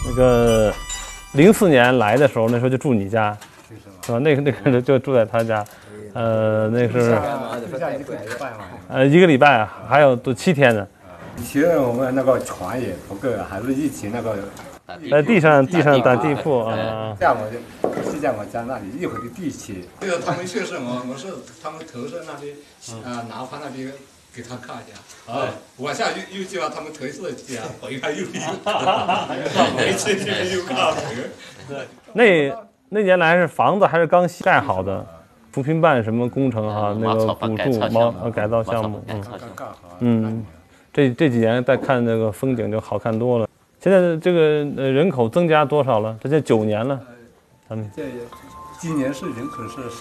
那个04年来的时候，那时候就住你家，是吧？那个就住在他家，那是1个礼拜啊，还有都7天呢。 以前我们那个床也不够，还是一起那个在地上打地铺啊。 在我家那里一会儿就地起。 这个他们确实我是他们头上那边拿盘那边给他看一下啊，往下又叫他们头上家，回来又没去又看对，那年来是房子还是刚盖好的，扶贫办什么工程哈，那个补助改造项目，这几年再看那个风景就好看多了。现在这个人口增加多少了？这就9年了，咱们今年是人口是310。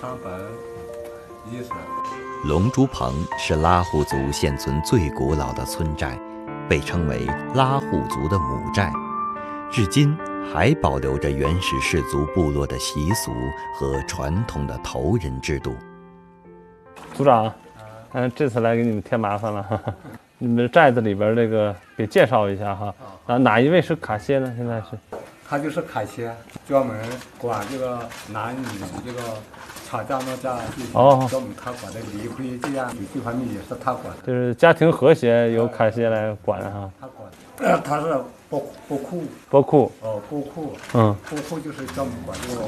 龙珠棚是拉祜族现存最古老的村寨，被称为拉祜族的母寨，至今还保留着原始氏族部落的习俗和传统的头人制度。 组长，这次来给你们添麻烦了。你们寨子里边这个给介绍一下哈，哪一位是卡歇呢？现在是， 他就是卡歇，专门管这个男女这个吵架闹架，专门他管的离婚这样这方面也是他管的。 就是家庭和谐由卡歇来管哈。 他管，他是波库。 波库就是专门管这个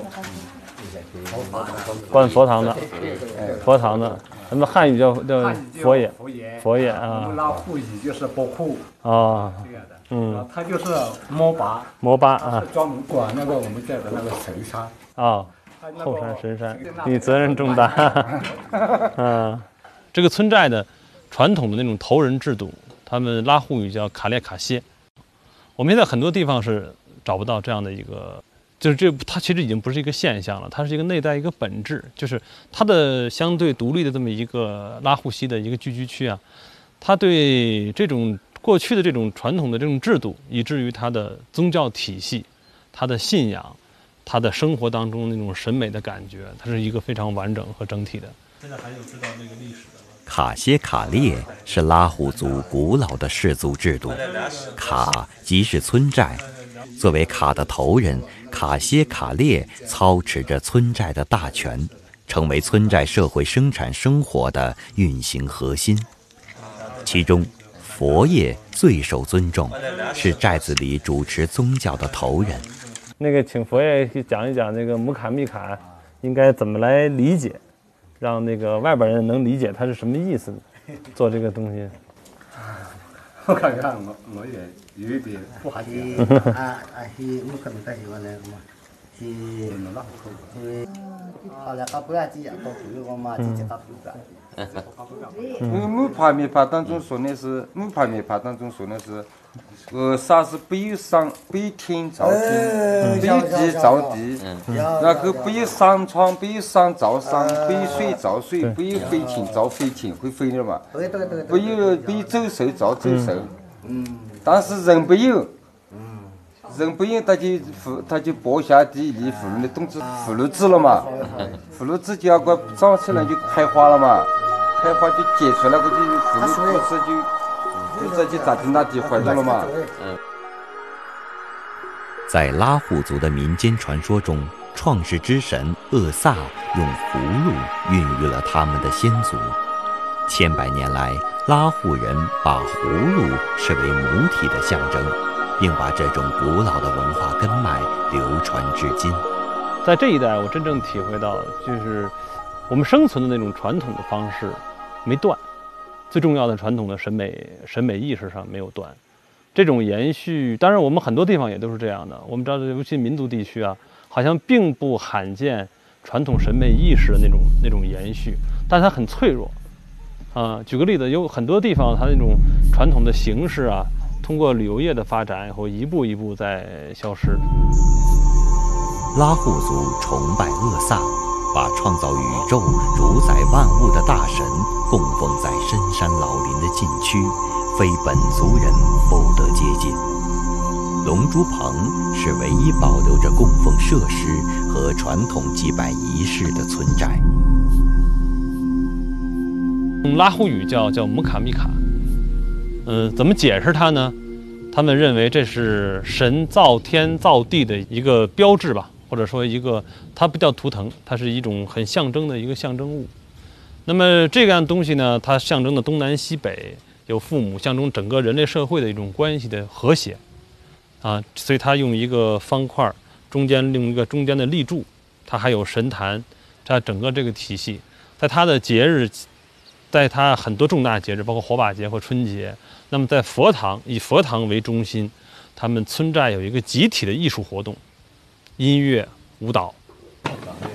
管佛堂的，佛堂的。咱们汉语叫佛爷啊。 我们拉祜语就是波库啊， 这样的。他就是摩巴啊，是专门管那个我们这的那个神山啊，后山神山，你责任重大。这个村寨的传统的那种头人制度，他们拉祜语叫卡列卡歇。我们现在很多地方是找不到这样的一个。就是它其实已经不是一个现象了，它是一个内在一个本质，就是它的相对独立的这么一个拉祜西的一个聚居区啊，它对这种过去的这种传统的这种制度，以至于它的宗教体系、它的信仰、它的生活当中那种审美的感觉，它是一个非常完整和整体的。现在还有知道那个历史的吗？ 卡歇卡列是拉祜族古老的氏族制度，卡即是村寨，作为卡的头人。卡歇卡列操持着村寨的大权，成为村寨社会生产生活的运行核心。其中，佛爷最受尊重，是寨子里主持宗教的头人。 那个，请佛爷讲一讲那个姆卡密卡应该怎么来理解，让那个外边人能理解它是什么意思呢？做这个东西。 我看看我也有一点不好讲。 木帕米帕当中说的是啥是北天朝天，北地朝地，然后北上床北上朝上，北水朝水，北飞禽朝飞禽，会飞的嘛？北走兽朝走兽。但是人不有，他就播下地里妇女的东西妇孺子了嘛，妇孺子就要个长起来就开花了嘛，开花就结出来，个就妇女肚子就咋地那地怀着了嘛。 在拉祜族的民间传说中，创世之神厄萨用葫芦孕育了他们的先祖。千百年来，拉祜人把葫芦视为母体的象征，并把这种古老的文化根脉流传至今。 在这一代，我真正体会到，就是我们生存的那种传统的方式没断，最重要的传统的审美意识上没有断。这种延续，当然我们很多地方也都是这样的。我们知道，尤其民族地区啊，好像并不罕见传统审美意识的那种延续，但它很脆弱。举个例子，有很多地方它那种传统的形式啊，通过旅游业的发展以后，一步一步在消失。 拉祜族崇拜厄萨，把创造宇宙、主宰万物的大神供奉在深山老林的禁区，非本族人不得接近。龙珠棚是唯一保留着供奉设施和传统祭拜仪式的村寨。 拉祜语叫姆卡密卡，怎么解释它呢？ 他们认为这是神造天造地的一个标志吧，或者说一个，它不叫图腾，它是一种很象征的一个象征物。那么这样东西呢，它象征的东南西北有父母，象征整个人类社会的一种关系的和谐啊，所以它用一个方块，中间用一个中间的立柱，它还有神坛，它整个这个体系，在它的节日，在它很多重大节日，包括火把节或春节，那么在佛堂以佛堂为中心，他们村寨有一个集体的艺术活动，音乐、舞蹈。